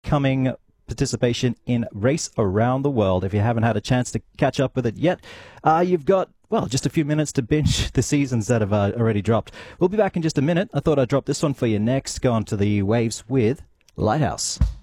upcoming participation in Race Around the World. If you haven't had a chance to catch up with it yet, you've got, well, just a few minutes to binge the seasons that have already dropped. We'll be back in just a minute. I thought I'd drop this one for you next. Go on to the waves with Lighthouse.